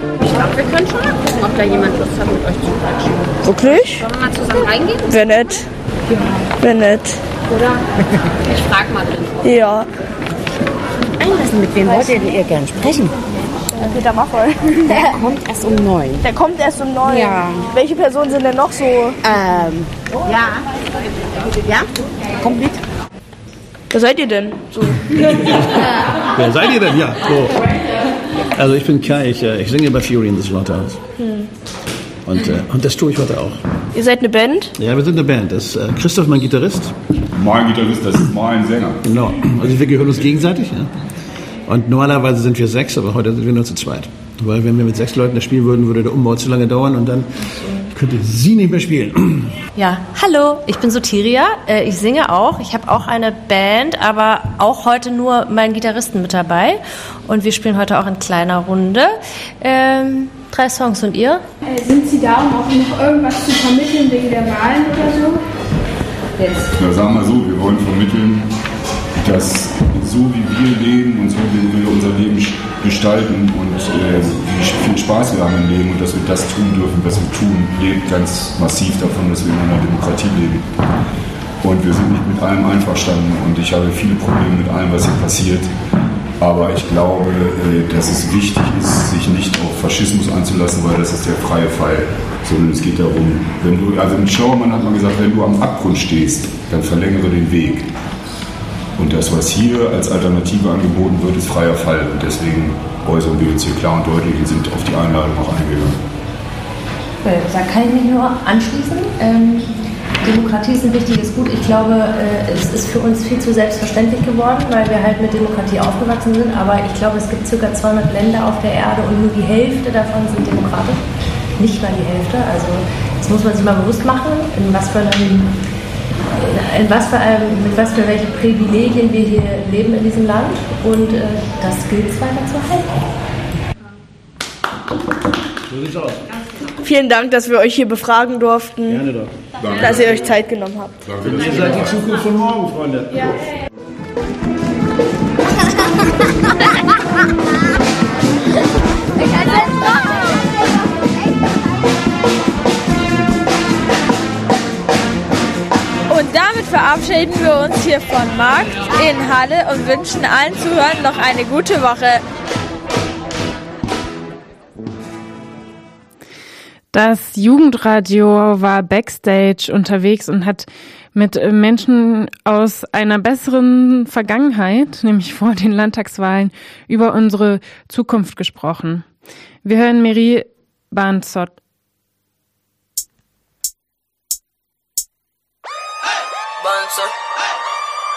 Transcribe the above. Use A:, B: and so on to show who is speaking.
A: Ich glaube, wir können schon mal gucken, ob da jemand Lust hat, mit euch zu quatschen.
B: Wirklich?
A: Sollen wir mal zusammen reingehen?
B: Wäre nett.
A: Ja.
B: Wäre nett.
A: Oder? Ich frag mal drin.
B: Ja.
C: Einlassen, mit wem wolltet ihr gern sprechen?
B: Peter Maffay.
C: Der kommt erst um 9.
B: Der kommt erst um 9.
C: Ja.
B: Welche Personen sind denn noch so?
C: Ja. Ja? Kommt mit.
B: Wer seid ihr denn? So.
D: Wer seid ihr denn? Ja, so. Also ich bin Kai, ich singe bei Fury in the Slaughterhouse. Und das tue ich heute auch.
B: Ihr seid eine Band?
D: Ja, wir sind eine Band. Das ist Christoph, mein Gitarrist.
E: Mein Gitarrist, das ist mein Sänger.
D: Genau. Also wir gehören uns gegenseitig. Ja. Und normalerweise sind wir 6, aber heute sind wir nur zu zweit. Weil wenn wir mit 6 Leuten das spielen würden, würde der Umbau zu lange dauern und dann könnte sie nicht mehr spielen.
F: Ja, hallo, ich bin Sotiria, ich singe auch, ich habe auch eine Band, aber auch heute nur meinen Gitarristen mit dabei und wir spielen heute auch in kleiner Runde. 3 Songs und ihr?
G: Sind Sie da, um auch noch irgendwas zu vermitteln wegen der Wahlen oder so?
E: Ja, sagen wir mal so, wir wollen vermitteln, dass so wie wir leben und so wie wir unser Leben gestalten und wie viel Spaß wir haben im Leben und dass wir das tun dürfen, was wir tun, lebt ganz massiv davon, dass wir in einer Demokratie leben. Und wir sind nicht mit allem einverstanden und ich habe viele Probleme mit allem, was hier passiert. Aber ich glaube, dass es wichtig ist, sich nicht auf Faschismus einzulassen, weil das ist der freie Fall. Sondern es geht darum, also im Schauermann hat man gesagt, wenn du am Abgrund stehst, dann verlängere den Weg. Und das, was hier als Alternative angeboten wird, ist freier Fall. Und deswegen äußern wir uns hier klar und deutlich und sind auf die Einladung auch eingegangen.
F: Da kann ich mich nur anschließen. Demokratie ist ein wichtiges Gut. Ich glaube, es ist für uns viel zu selbstverständlich geworden, weil wir halt mit Demokratie aufgewachsen sind. Aber ich glaube, es gibt ca. 200 Länder auf der Erde und nur die Hälfte davon sind demokratisch. Nicht mal die Hälfte. Also das muss man sich mal bewusst machen, mit was für welche Privilegien wir hier leben in diesem Land. Und das gilt es weiter zu halten.
D: So sieht's aus.
B: Vielen Dank, dass wir euch hier befragen durften.
D: Gerne doch.
E: Danke,
B: dass ihr euch Zeit genommen habt.
E: Danke,
D: Ihr seid die Zukunft von morgen, Freunde.
B: Ja.
H: Und damit verabschieden wir uns hier von Markt in Halle und wünschen allen Zuhörern noch eine gute Woche.
I: Das Jugendradio war backstage unterwegs und hat mit Menschen aus einer besseren Vergangenheit, nämlich vor den Landtagswahlen, über unsere Zukunft gesprochen. Wir hören Mary Barnzott.